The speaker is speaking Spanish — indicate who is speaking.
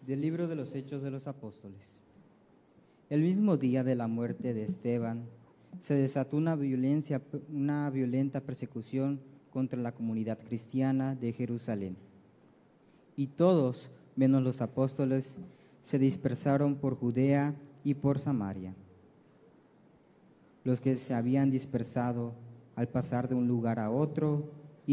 Speaker 1: Del libro de los Hechos de los Apóstoles. El mismo día de la muerte de Esteban, se desató una violenta persecución contra la comunidad cristiana de Jerusalén. Y todos, menos los apóstoles, se dispersaron por Judea y por Samaria. Los que se habían dispersado, al pasar de un lugar a otro,